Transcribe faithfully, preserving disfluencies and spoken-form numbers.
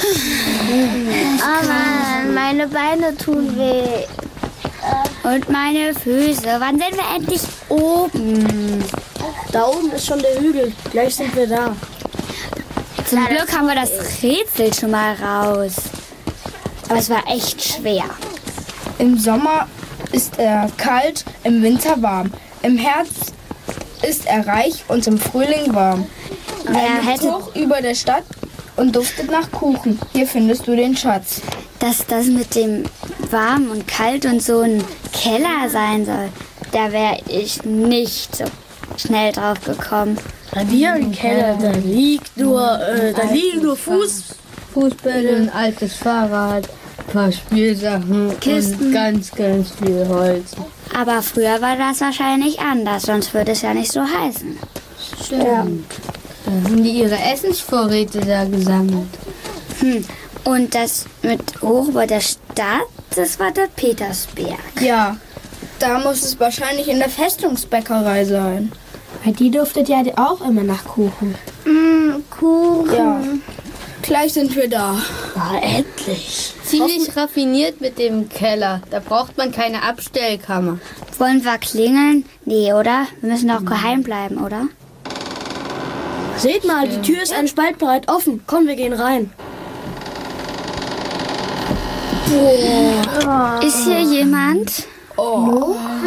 Oh Mann, meine Beine tun weh. Und meine Füße. Wann sind wir endlich oben? Da oben ist schon der Hügel. Gleich sind wir da. Zum Glück haben wir das Rätsel schon mal raus. Aber es war echt schwer. Im Sommer ist er kalt, im Winter warm. Im Herbst ist er reich und im Frühling warm. Wer Er liegt hätte hoch über der Stadt und duftet nach Kuchen. Hier findest du den Schatz. dass das mit dem warm und kalt und so ein Keller sein soll? Da wäre ich nicht so schnell drauf gekommen. Bei dir im Keller, da liegt nur, äh, da liegen nur Fuß. Fußbälle, ein altes Fahrrad, ein paar Spielsachen Kisten. und ganz, ganz viel Holz. Aber früher war das wahrscheinlich anders, sonst würde es ja nicht so heißen. Stimmt. Da haben die ihre Essensvorräte da gesammelt. Hm. Und das mit hoch über der Stadt, das war der Petersberg. Ja, da muss es wahrscheinlich in der Festungsbäckerei sein. Weil die duftet ja auch immer nach Kuchen. Mm, Kuchen. Ja, gleich sind wir da. Oh, endlich. Ziemlich raffiniert mit dem Keller. Da braucht man keine Abstellkammer. Wollen wir klingeln? Nee, oder? Wir müssen doch geheim bleiben, oder? Seht mal, die Tür ist einen Spalt breit offen. Komm, wir gehen rein. Ist hier jemand? Oh,